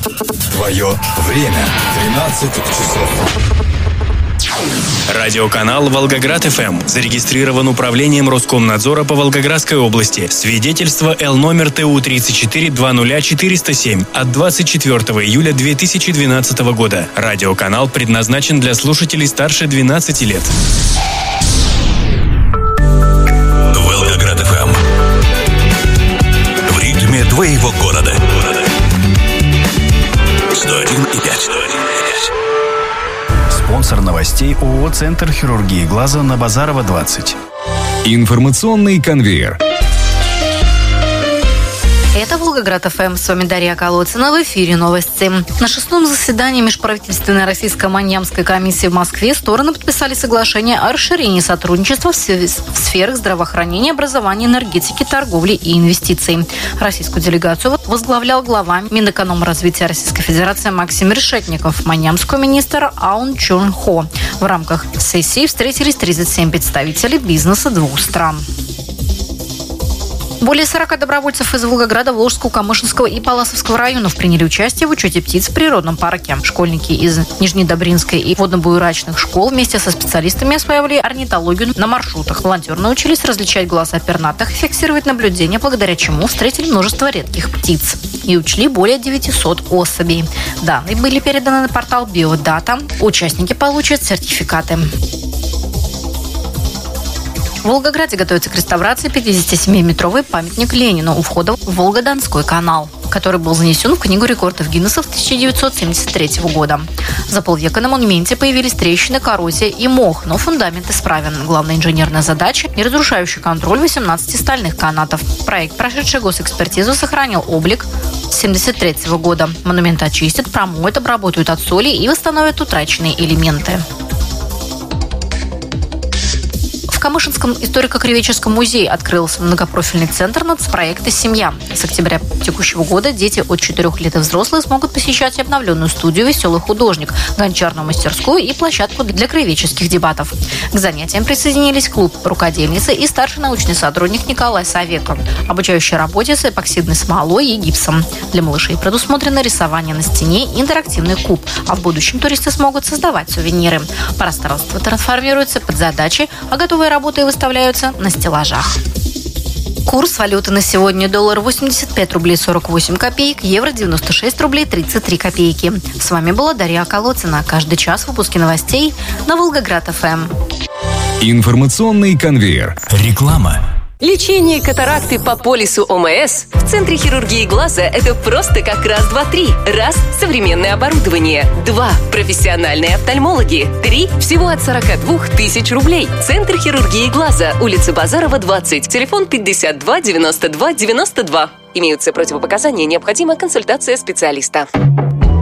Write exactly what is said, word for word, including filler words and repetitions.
Твое время. тринадцать часов. Радиоканал «Волгоград-ФМ» зарегистрирован управлением Роскомнадзора по Волгоградской области. Свидетельство Л номер Т У тридцать четыре двадцать ноль четыреста семь от двадцать четвёртого июля две тысячи двенадцатого года. Радиоканал предназначен для слушателей старше двенадцати лет. Волгоград-ФМ. В ритме твоего города. сто один и пять. Спонсор новостей ООО «Центр хирургии глаза» на Базарова, двадцать. Информационный конвейер. Это Волгоград-ФМ. С вами Дарья Колодцина. В эфире новости. На шестом заседании Межправительственной российско-маньямской комиссии в Москве стороны подписали соглашение о расширении сотрудничества в сферах здравоохранения, образования, энергетики, торговли и инвестиций. Российскую делегацию возглавлял глава Минэкономразвития Российской Федерации Максим Решетников, маньямскую министр Аун Чон Хо. В рамках сессии встретились тридцать семь представителей бизнеса двух стран. Более сорока добровольцев из Волгограда, Волжского, Камышинского и Палласовского районов приняли участие в учете птиц в природном парке. Школьники из Нижнедобринской и водно-буерачных школ вместе со специалистами осваивали орнитологию на маршрутах. Волонтеры научились различать голоса пернатых и фиксировать наблюдения, благодаря чему встретили множество редких птиц и учли более девятисот особей. Данные были переданы на портал Биодата. Участники получат сертификаты. В Волгограде готовится к реставрации пятидесятисемиметровый памятник Ленину у входа в Волго-Донской канал, который был занесен в Книгу рекордов Гиннесса в тысяча девятьсот семьдесят третьего года. За полвека на монументе появились трещины, коррозия и мох, но фундамент исправен. Главная инженерная задача – неразрушающий контроль восемнадцати стальных канатов. Проект, прошедший госэкспертизу, сохранил облик семьдесят третьего года. Монумент очистят, промоют, обработают от соли и восстановят утраченные элементы. В Камышинском историко-краеведческом музее открылся многопрофильный центр нацпроекта «Семья». С октября текущего года дети от четырёх лет и взрослые смогут посещать обновленную студию «Веселый художник», гончарную мастерскую и площадку для краеведческих дебатов. К занятиям присоединились клуб рукодельницы и старший научный сотрудник Николай Савеко, обучающий работе с эпоксидной смолой и гипсом. Для малышей предусмотрено рисование на стене и интерактивный куб, а в будущем туристы смогут создавать сувениры. Пространство трансформируется под задачи, а готовые работы выставляются на стеллажах. Курс валюты на сегодня: доллар восемьдесят пять рублей сорок восемь копеек, евро девяносто шесть рублей тридцать три копейки. С вами была Дарья Колодцина. Каждый час выпуски новостей на Волгоград-ФМ. Информационный конвейер. Реклама. Лечение катаракты по полису ОМС в Центре хирургии глаза – это просто как раз, два, три. Раз – современное оборудование. Два – профессиональные офтальмологи. Три – всего от сорока двух тысяч рублей. Центр хирургии глаза, улица Базарова, двадцать. Телефон пятьдесят два девяносто два девяносто два. Имеются противопоказания, необходима консультация специалиста.